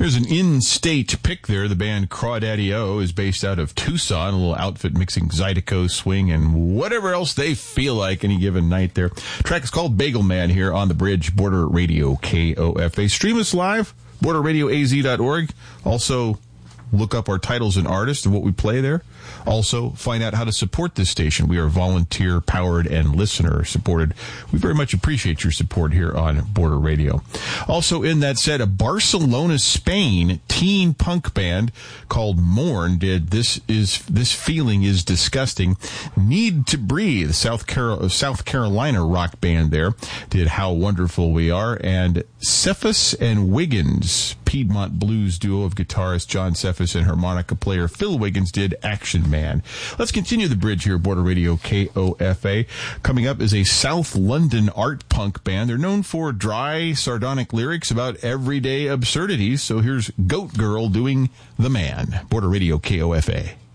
Here's an in-state pick there. The band Crawdaddy-O is based out of Tucson, a little outfit mixing Zydeco, swing, and whatever else they feel like any given night there. Track is called Bagel Man here on the Bridge, Border Radio KOFA. Stream us live, borderradioaz.org. Also, look up our titles and artists and what we play there. Also, find out how to support this station. We are volunteer-powered and listener-supported. We very much appreciate your support here on Border Radio. Also in that set, a Barcelona, Spain teen punk band called Mourn did This Feeling Is Disgusting. Need to Breathe, South Carolina rock band there, did How Wonderful We Are. And Cephas and Wiggins, Piedmont blues duo of guitarist John Cephas and harmonica player Phil Wiggins, did Action Man. Let's continue the bridge here, Border Radio KOFA. Coming up is a South London art punk band. They're known for dry, sardonic lyrics about everyday absurdities. So here's Goat Girl doing The Man. Border Radio KOFA.